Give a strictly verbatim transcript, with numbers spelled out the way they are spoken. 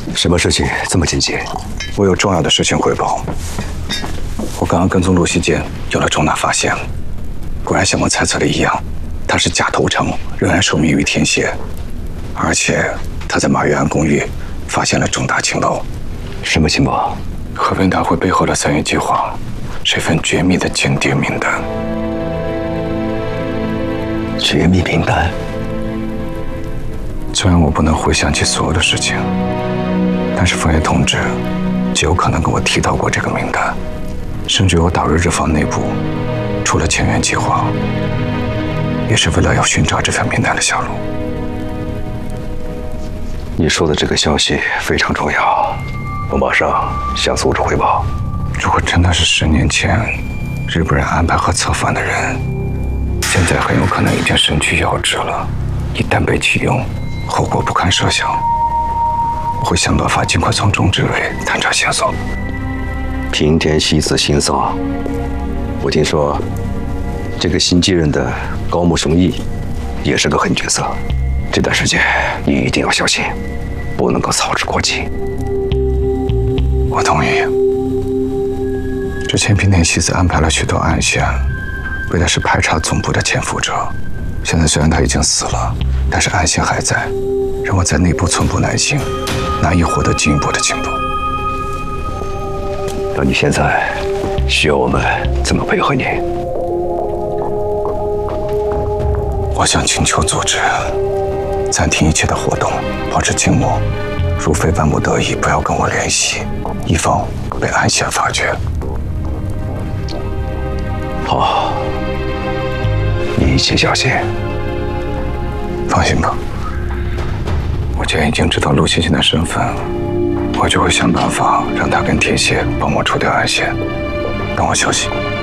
什么事情这么紧急？ 我有重要的事情汇报。我刚刚跟踪陆西间，有了重大发现。果然像我猜测的一样，他是假投诚，仍然受命于天蝎，而且他在马月庵公寓发现了重大情报。 什么情报？ 和平大会背后的三月计划是一份绝密的间谍名单。 绝密名单？ 虽然我不能回想起所有的事情，但是枫叶同志极有可能跟我提到过这个名单，甚至我打入日方内部，除了前缘计划，也是为了要寻找这份名单的下落。 你说的这个消息非常重要，我马上向组织汇报。 如果真的是十年前日本人安排和策反的人，现在很有可能已经身居要职了。一旦被启用，后果不堪设想。我会想办法尽快从中执委探查线索。 平田希子新丧，我听说这个新继任的高木雄一也是个狠角色。这段时间你一定要小心，不能够操之过急。 我同意。之前平田希子安排了许多暗线，为的是排查总部的潜伏者。现在虽然他已经死了，但是暗线还在，让我在内部寸步难行，难以获得进一步的情报。 那你现在需要我们怎么配合你？ 我想请求组织暂停一切的活动，保持静默，如非万不得已，不要跟我联系，以防被暗线发觉。 好，你一切小心。 放心吧，我既然已经知道陆欣欣的身份，我就会想办法让他跟天蝎帮我除掉暗线。让我小心。